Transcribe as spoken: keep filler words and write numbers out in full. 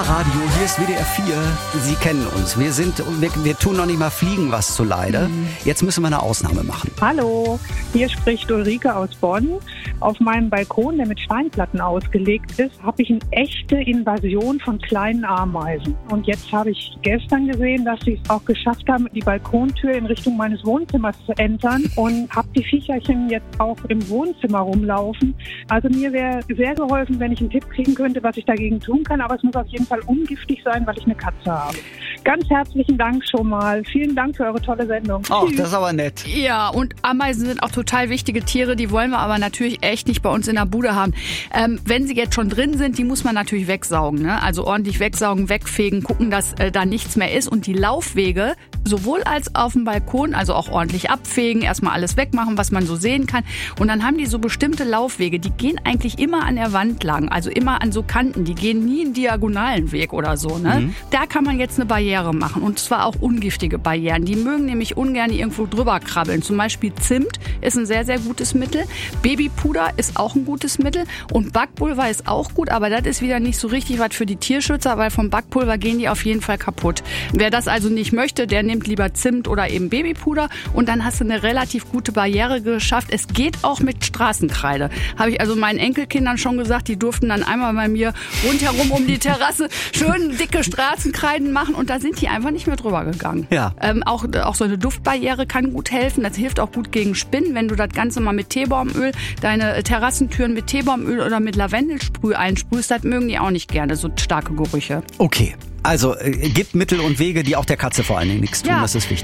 Radio, hier ist W D R vier. Sie kennen uns. Wir sind, wir, wir tun noch nicht mal Fliegen was zuleide. Jetzt müssen wir eine Ausnahme machen. Hallo, hier spricht Ulrike aus Bonn. Auf meinem Balkon, der mit Steinplatten ausgelegt ist, habe ich eine echte Invasion von kleinen Ameisen. Und jetzt habe ich gestern gesehen, dass sie es auch geschafft haben, die Balkontür in Richtung meines Wohnzimmers zu entern und habe die Viecherchen jetzt auch im Wohnzimmer rumlaufen. Also mir wäre sehr geholfen, wenn ich einen Tipp kriegen könnte, was ich dagegen tun kann. Aber es muss auf jeden Fall ungiftig sein, weil ich eine Katze habe. Ganz herzlichen Dank schon mal. Vielen Dank für eure tolle Sendung. Oh, das ist aber nett. Ja, und Ameisen sind auch total wichtige Tiere. Die wollen wir aber natürlich echt nicht bei uns in der Bude haben. Ähm, wenn sie jetzt schon drin sind, die muss man natürlich wegsaugen. Ne? Also ordentlich wegsaugen, wegfegen, gucken, dass äh, da nichts mehr ist. Und die Laufwege, sowohl als auf dem Balkon, also auch ordentlich abfegen, erstmal alles wegmachen, was man so sehen kann. Und dann haben die so bestimmte Laufwege, die gehen eigentlich immer an der Wand lang, also immer an so Kanten. Die gehen nie einen diagonalen Weg oder so. Ne? Mhm. Da kann man jetzt eine Barriere machen. Und zwar auch ungiftige Barrieren. Die mögen nämlich ungern irgendwo drüber krabbeln. Zum Beispiel Zimt ist ein sehr, sehr gutes Mittel. Babypuder ist auch ein gutes Mittel. Und Backpulver ist auch gut, aber das ist wieder nicht so richtig was für die Tierschützer, weil vom Backpulver gehen die auf jeden Fall kaputt. Wer das also nicht möchte, der nimmt lieber Zimt oder eben Babypuder und dann hast du eine relativ gute Barriere geschafft. Es geht auch mit Straßenkreide. Habe ich also meinen Enkelkindern schon gesagt, die durften dann einmal bei mir rundherum um die Terrasse schön dicke Straßenkreiden machen und da sind die einfach nicht mehr drüber gegangen. Ja. Ähm, auch, auch so eine Duftbarriere kann gut helfen. Das hilft auch gut gegen Spinnen, wenn du das Ganze mal mit Teebaumöl, deine Terrassentüren mit Teebaumöl oder mit Lavendelsprüh einsprühst. Das mögen die auch nicht gerne, so starke Gerüche. Okay, also äh, gibt Mittel und Wege, die auch der Katze vor allen Dingen nichts tun. Ja. Das ist wichtig.